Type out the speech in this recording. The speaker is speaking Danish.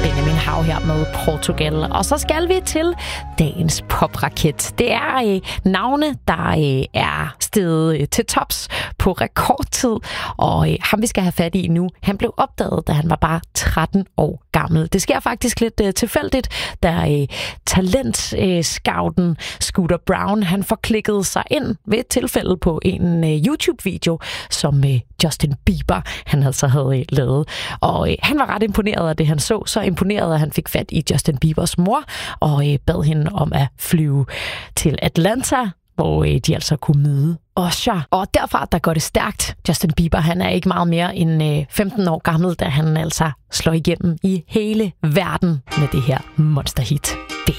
Benjamin Hav her med Portugal. Og så skal vi til dagens popraket. Det er navne, der er steget til tops på rekordtid. Og ham, vi skal have fat i nu, han blev opdaget, da han var bare 13 år gammel. Det sker faktisk lidt tilfældigt, da talentscouten Scooter Brown, han får klikket sig ind ved et tilfælde på en YouTube-video, som Justin Bieber, han altså havde lavet. Og han var ret imponeret af det, han så imponeret, at han fik fat i Justin Biebers mor, og bad hende om at flyve til Atlanta, hvor de altså kunne møde Usher. Og derfra, der går det stærkt. Justin Bieber, han er ikke meget mere end 15 år gammel, da han altså slår igennem i hele verden med det her monsterhit. Det